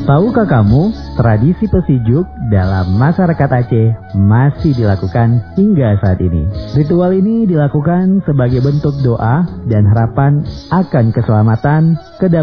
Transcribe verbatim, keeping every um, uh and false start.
Tahukah kamu, tradisi pesijuk dalam masyarakat Aceh masih dilakukan hingga saat ini. Ritual ini dilakukan sebagai bentuk doa dan harapan akan keselamatan, kedamaian,